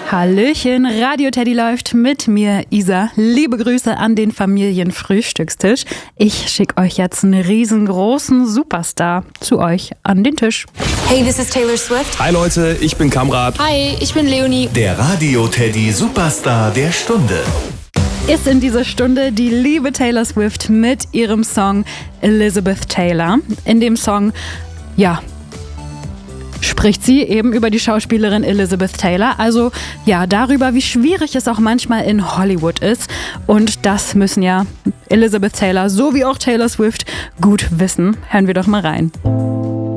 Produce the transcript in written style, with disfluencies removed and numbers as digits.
Hallöchen, Radio Teddy läuft mit mir, Isa. Liebe Grüße an den Familienfrühstückstisch. Ich schicke euch jetzt einen riesengroßen Superstar zu euch an den Tisch. Hey, this is Taylor Swift. Hi Leute, ich bin Kamrat. Hi, ich bin Leonie. Der Radio Teddy Superstar der Stunde. Ist in dieser Stunde die liebe Taylor Swift mit ihrem Song Elizabeth Taylor. In dem Song, spricht sie eben über die Schauspielerin Elizabeth Taylor. Also darüber, wie schwierig es auch manchmal in Hollywood ist. Und das müssen ja Elizabeth Taylor sowie auch Taylor Swift gut wissen. Hören wir doch mal rein.